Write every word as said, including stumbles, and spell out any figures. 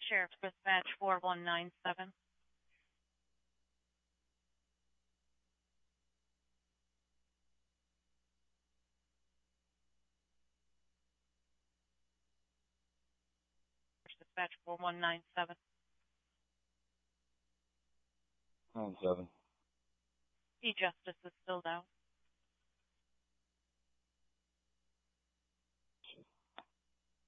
Sheriff's Dispatch four one nine seven. Dispatch four one nine seven. nine seven. E-Justice is still down.